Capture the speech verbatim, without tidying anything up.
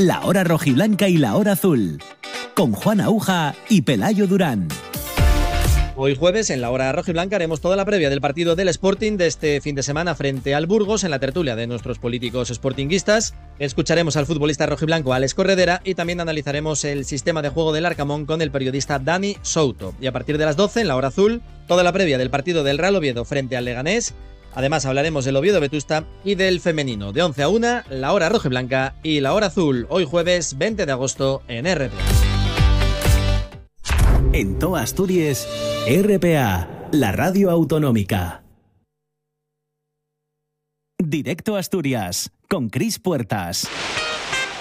La Hora Rojiblanca y La Hora Azul, con Juan Aúja y Pelayo Durán. Hoy jueves, en La Hora Rojiblanca, haremos toda la previa del partido del Sporting de este fin de semana frente al Burgos en la tertulia de nuestros políticos sportinguistas. Escucharemos al futbolista rojiblanco Alex Corredera y también analizaremos el sistema de juego del Arcamón con el periodista Dani Souto. Y a partir de las doce, en La Hora Azul, toda la previa del partido del Real Oviedo frente al Leganés. Además, hablaremos del Oviedo Vetusta y del femenino. De once a una, La Hora Rojiblanca y La Hora Azul. Hoy jueves veinte de agosto en R P A. En toda Asturias, R P A, la radio autonómica. Directo a Asturias, con Cris Puertas.